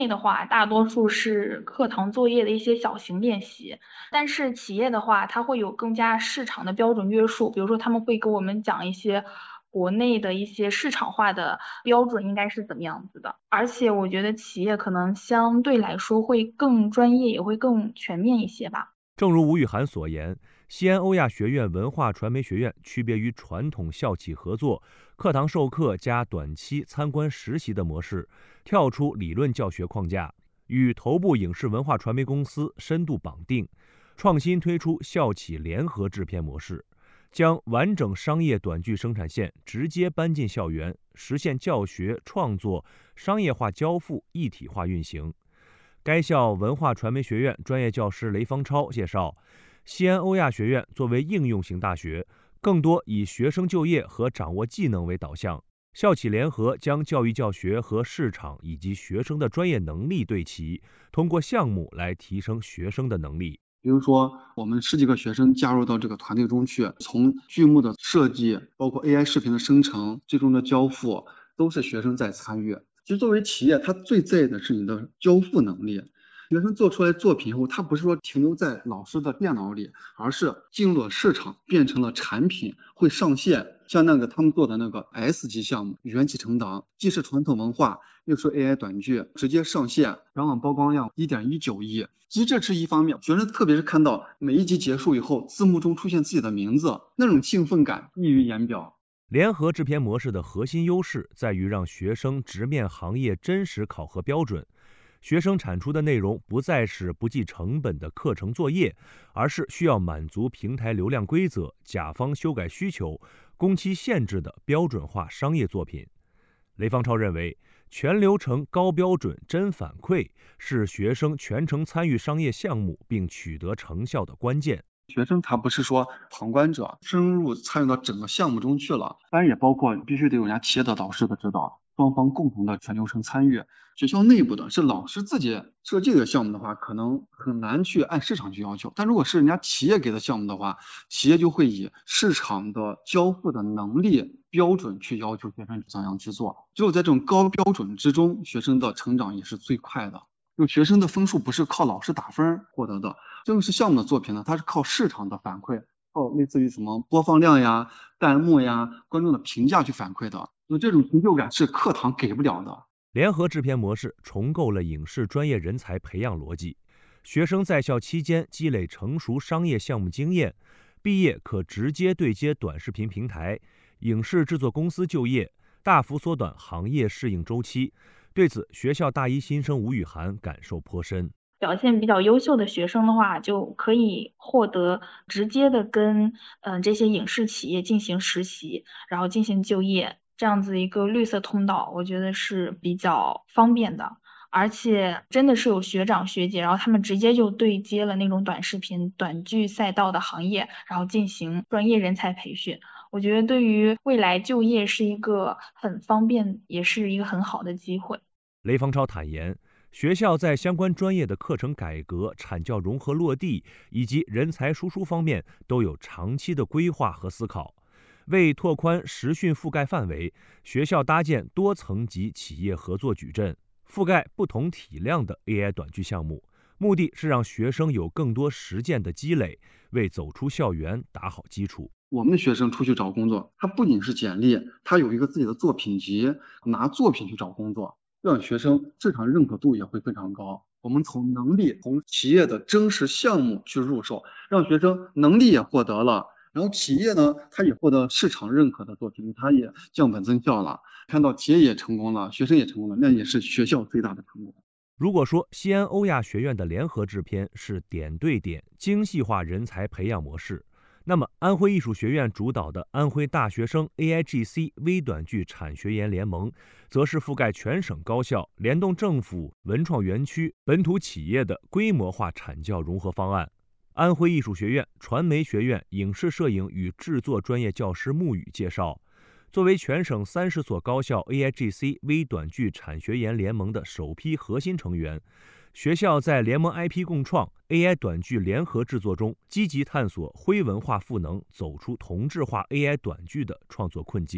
内的话，大多数是课堂作业的一些小型练习，但是企业的话，它会有更加市场的标准约束，比如说他们会给我们讲一些国内的一些市场化的标准应该是怎么样子的，而且我觉得企业可能相对来说会更专业，也会更全面一些吧。 正如吴雨涵所言，西安欧亚学院文化传媒学院区别于传统校企合作、课堂授课加短期参观实习的模式，跳出理论教学框架，与头部影视文化传媒公司深度绑定，创新推出校企联合制片模式，将完整商业短剧生产线直接搬进校园，实现教学、创作、商业化交付一体化运行。该校文化传媒学院专业教师雷方超介绍，西安欧亚学院作为应用型大学，更多以学生就业和掌握技能为导向。校企联合将教育教学和市场以及学生的专业能力对齐，通过项目来提升学生的能力。 比如说，我们10几个学生加入到这个团队中去，从剧目的设计，包括 AI 视频的生成，最终的交付，都是学生在参与。其实作为企业，它最在意的是你的交付能力。学生做出来作品后，他不是说停留在老师的电脑里，而是进入了市场，变成了产品，会上线。像他们做的那个 S 级项目《缘起成党》，既是传统文化，又是 AI 短剧，直接上线，然后曝光量1.19亿。其实这是一方面，学生特别是看到每一集结束以后，字幕中出现自己的名字，那种兴奋感溢于言表。 联合制片模式的核心优势在于让学生直面行业真实考核标准。学生产出的内容不再是不计成本的课程作业，而是需要满足平台流量规则、甲方修改需求、工期限制的标准化商业作品。雷方超认为，全流程高标准真反馈是学生全程参与商业项目并取得成效的关键。 学生他不是说旁观者，深入参与到整个项目中去了，当然也包括必须得有人家企业的导师的指导，双方共同的全流程参与。学校内部的是老师自己设计的项目的话，可能很难去按市场去要求，但如果是人家企业给的项目的话，企业就会以市场的交付的能力标准去要求学生怎样去做。只有在这种高标准之中，学生的成长也是最快的。就学生的分数不是靠老师打分获得的，正是项目的作品呢，它是靠市场的反馈，靠类似于什么播放量呀、弹幕呀、观众的评价去反馈的。那这种成就感是课堂给不了的。 联合制片模式重构了影视专业人才培养逻辑，学生在校期间积累成熟商业项目经验，毕业可直接对接短视频平台、影视制作公司就业，大幅缩短行业适应周期。对此，学校大一新生吴雨涵感受颇深。 表现比较优秀的学生的话，就可以获得直接的跟这些影视企业进行实习，然后进行就业，这样子一个绿色通道，我觉得是比较方便的。而且真的是有学长学姐，然后他们直接就对接了那种短视频、短剧赛道的行业，然后进行专业人才培训。我觉得对于未来就业是一个很方便，也是一个很好的机会。 雷方超坦言，学校在相关专业的课程改革、产教融合落地以及人才输出方面都有长期的规划和思考。为拓宽实训覆盖范围，学校搭建多层级企业合作矩阵，覆盖不同体量的 AI 短剧项目，目的是让学生有更多实践的积累，为走出校园打好基础。 我们的学生出去找工作，他不仅是简历，他有一个自己的作品集，拿作品去找工作，让学生市场认可度也会非常高。我们从能力、从企业的真实项目去入手，让学生能力也获得了，然后企业呢，他也获得市场认可的作品，他也降本增效了，看到企业也成功了，学生也成功了，那也是学校最大的成功。 如果说西安欧亚学院的联合制片是点对点、精细化人才培养模式，那么安徽艺术学院主导的安徽大学生 AIGC 微短剧产学研联盟，则是覆盖全省高校、联动政府、文创园区、本土企业的规模化产教融合方案。安徽艺术学院传媒学院影视摄影与制作专业教师穆宇介绍，作为全省30所高校 AIGC 微短剧产学研联盟的首批核心成员，学校在联盟 IP 共创、AI 短剧联合制作中，积极探索徽文化赋能，走出同质化 AI 短剧的创作困境。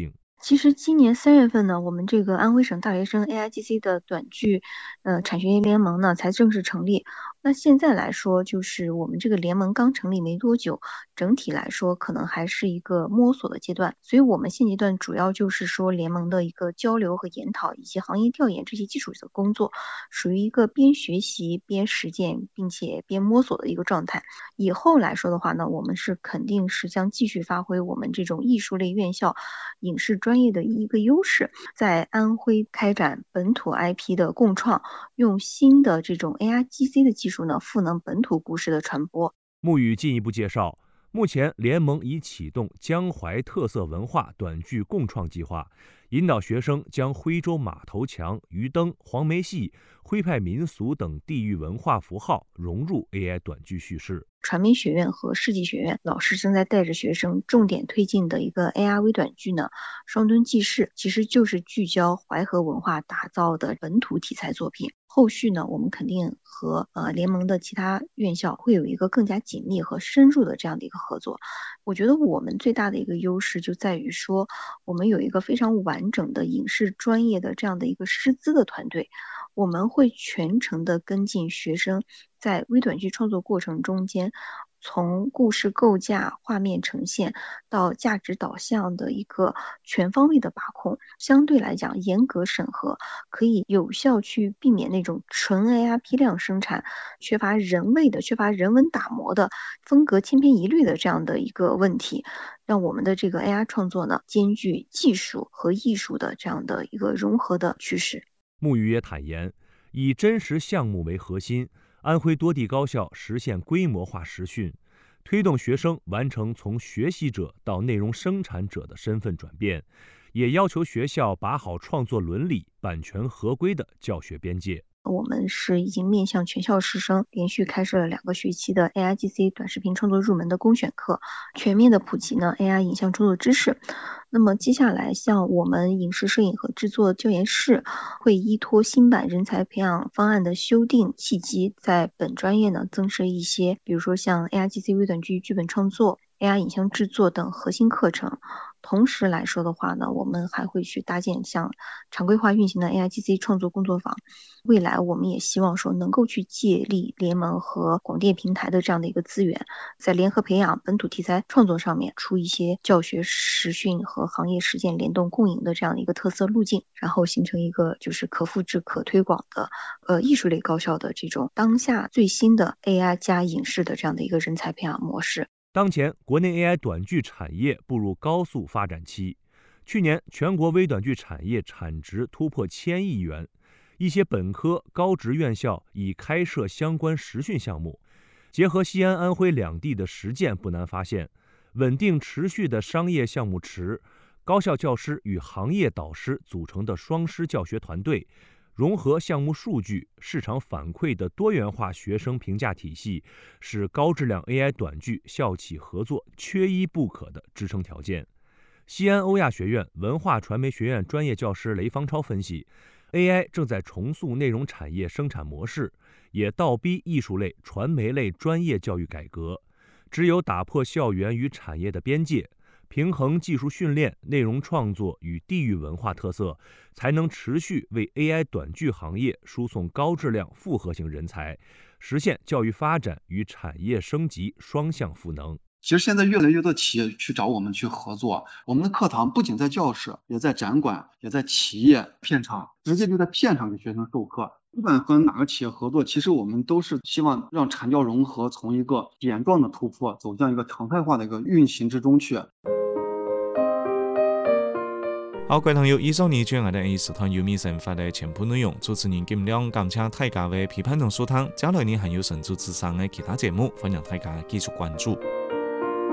其实今年3月份呢，我们这个安徽省大学生 AIGC 的短剧产学研联盟呢才正式成立。那现在来说，就是我们这个联盟刚成立没多久，整体来说可能还是一个摸索的阶段，所以我们现阶段主要就是说联盟的一个交流和研讨以及行业调研这些基础的工作，属于一个边学习边实践并且边摸索的一个状态。以后来说的话呢，我们是肯定是将继续发挥我们这种艺术类院校影视专业的一个优势，在安徽开展本土 IP 的共创，用新的这种 AIGC 的技术呢，赋能本土故事的传播。 穆宇进一步介绍，目前联盟已启动江淮特色文化短剧共创计划，引导学生将徽州马头墙、鱼灯、黄梅戏、徽派民俗等地域文化符号融入 AI 短剧叙事。 传媒学院和世纪学院老师正在带着学生重点推进的一个 AR 微短剧呢，双墩记事，其实就是聚焦淮河文化打造的本土题材作品。后续呢，我们肯定和联盟的其他院校会有一个更加紧密和深入的这样的一个合作。我觉得我们最大的一个优势就在于说，我们有一个非常完整的影视专业的这样的一个师资的团队，我们会全程的跟进学生在微短剧创作过程中间，从故事构架、画面呈现到价值导向的一个全方位的把控，相对来讲严格审核，可以有效去避免那种纯 AI 批量生产、缺乏人味的、缺乏人文打磨的、风格千篇一律的这样的一个问题，让我们的这个 AI 创作呢，兼具技术和艺术的这样的一个融合的趋势。 穆宇也坦言，以真实项目为核心，安徽多地高校实现规模化实训，推动学生完成从学习者到内容生产者的身份转变，也要求学校把好创作伦理、版权合规的教学边界。 我们是已经面向全校师生连续开设了2个学期的 AIGC 短视频创作入门的公选课，全面的普及呢 AI 影像创作知识。那么接下来像我们影视摄影和制作教研室会依托新版人才培养方案的修订契机，在本专业呢增设一些，比如说像 AIGC 微短剧剧本创作、AI 影像制作等核心课程。同时来说的话呢，我们还会去搭建像常规化运行的 AIGC 创作工作坊。未来我们也希望说能够去借力联盟和广电平台的这样的一个资源，在联合培养本土题材创作上面出一些教学实训和行业实践联动共赢的这样的一个特色路径，然后形成一个就是可复制可推广的艺术类高校的这种当下最新的 AI 加影视的这样的一个人才培养模式。 当前，国内 AI 短剧产业步入高速发展期。去年，全国微短剧产业产值突破1000亿元，一些本科、高职院校已开设相关实训项目。结合西安、安徽两地的实践，不难发现，稳定持续的商业项目池、高校教师与行业导师组成的双师教学团队，融合项目数据、市场反馈的多元化学生评价体系，是高质量 AI 短剧校企合作缺一不可的支撑条件。西安欧亚学院文化传媒学院专业教师雷方超分析， AI 正在重塑内容产业生产模式，也倒逼艺术类、传媒类专业教育改革。只有打破校园与产业的边界，平衡技术训练、内容创作与地域文化特色，才能持续为 AI 短剧行业输送高质量复合型人才，实现教育发展与产业升级双向赋能。 其实现在越来越多企业去找我们去合作，我们的课堂不仅在教室，也在展馆，也在企业片场，直接就在片场给学生授课。不管和哪个企业合作，其实我们都是希望让产教融合从一个点状的突破走向一个常态化的一个运行之中去。 好，各位朋友，以上呢就係我哋視堂有面神法嘅全部內容。主持人金亮感謝大家嘅批判同收聽，將來呢還有神助之上嘅其他節目，歡迎大家繼續關注。